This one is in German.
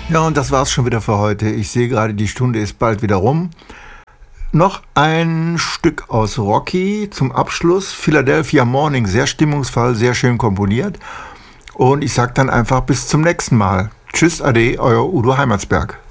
Ja, und das war's schon wieder für heute. Ich sehe gerade, die Stunde ist bald wieder rum. Noch ein Stück aus Rocky zum Abschluss. Philadelphia Morning, sehr stimmungsvoll, sehr schön komponiert. Und ich sage dann einfach bis zum nächsten Mal. Tschüss, Ade, euer Udo Heimatsberg.